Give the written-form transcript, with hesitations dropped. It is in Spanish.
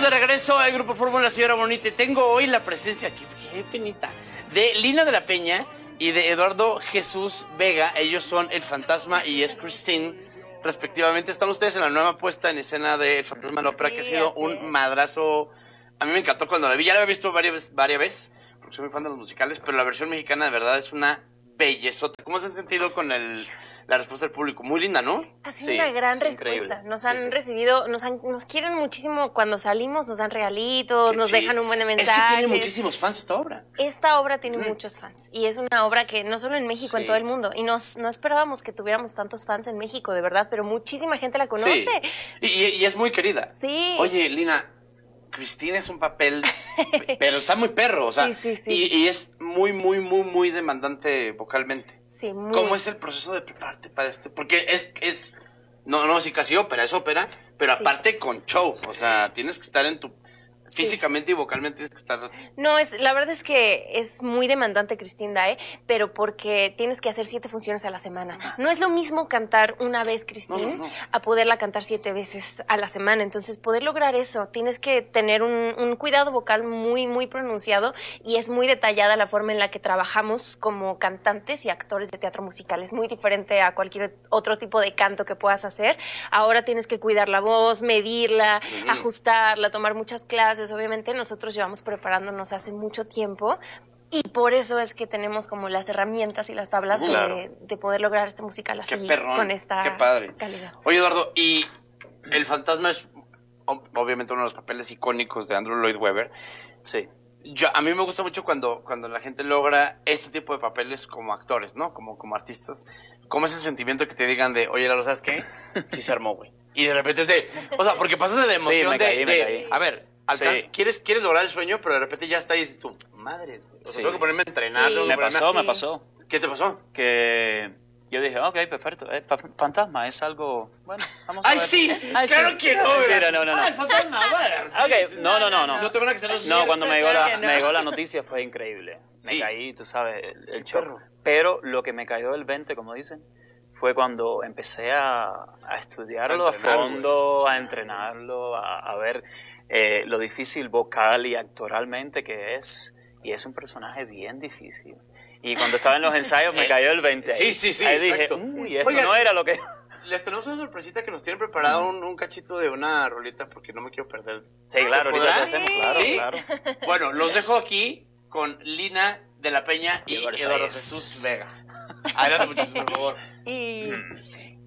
de regreso al Grupo Fórmula, señora Bonita. Tengo hoy la presencia, qué penita, de Lina de la Peña y de Eduardo Jesús Vega. Ellos son El Fantasma y es Christine, respectivamente. Están ustedes en la nueva puesta en escena de El Fantasma en la Ópera, que ha sido un madrazo. A mí me encantó cuando la vi. Ya la había visto varias veces, porque soy muy fan de los musicales, pero la versión mexicana de verdad es una bellezota. ¿Cómo se han sentido con la respuesta del público? Muy linda, ¿no? Ha sido una gran respuesta. Nos han recibido, nos quieren muchísimo cuando salimos, nos dan regalitos, nos dejan un buen mensaje. Es que tiene muchísimos fans esta obra. Esta obra tiene muchos fans y es una obra que no solo en México, en todo el mundo. Y no esperábamos que tuviéramos tantos fans en México, de verdad, pero muchísima gente la conoce. Y es muy querida. Sí. Oye, Lina, Cristina es un papel, pero está muy perro, o sea, y es muy demandante vocalmente. Sí, muy. ¿Cómo es el proceso de prepararte para este? Porque no, sí, casi ópera, es ópera, pero aparte con show, o sea, tienes que estar en tu... Físicamente y vocalmente tienes que estar... No, la verdad es que es muy demandante, Cristina, pero porque tienes que hacer 7 funciones a la semana. No es lo mismo cantar una vez, Cristina, a poderla cantar 7 veces a la semana. Entonces, poder lograr eso, tienes que tener un cuidado vocal muy pronunciado y es muy detallada la forma en la que trabajamos como cantantes y actores de teatro musical. Es muy diferente a cualquier otro tipo de canto que puedas hacer. Ahora tienes que cuidar la voz, medirla, ajustarla, tomar muchas clases. Obviamente nosotros llevamos preparándonos hace mucho tiempo y por eso es que tenemos como las herramientas y las tablas de poder lograr este musical así, con esta calidad. Oye, Eduardo, y El Fantasma es obviamente uno de los papeles icónicos de Andrew Lloyd Webber. Sí. A mí me gusta mucho cuando la gente logra este tipo de papeles como actores, ¿no? Como artistas. Como ese sentimiento que te digan de, oye, Lalo, ¿sabes qué? Sí se armó, güey. Y de repente es de... O sea, porque pasas de la emoción me caí. A ver, quieres lograr el sueño, pero de repente ya está ahí y dices tú, madres, güey. O sea, tengo que ponerme a entrenar. Me pasó. ¿Qué te pasó? Que... Yo dije, ok, perfecto. Fantasma es algo... Bueno, vamos a ver. ¡Ay, sí! ¡Claro que no! Mentira, no. ¡Ah, el fantasma! Bueno, Ok, no. No te van a que se los... No, cuando me llegó la noticia fue increíble. Me caí, tú sabes, el shock. Pero lo que me cayó del 20, como dicen, fue cuando empecé a estudiarlo a fondo, a entrenarlo, a ver lo difícil vocal y actoralmente que es. Y es un personaje bien difícil. Y cuando estaba en los ensayos me cayó el 20. Sí. Ahí dije, uy, esto no era lo que... Les tenemos una sorpresita que nos tienen preparado un cachito de una rolita porque no me quiero perder. Sí, claro, ahorita lo hacemos, claro. Bueno, los dejo aquí con Lina de la Peña y Eduardo Jesús Vega. Adelante, muchachos, por favor.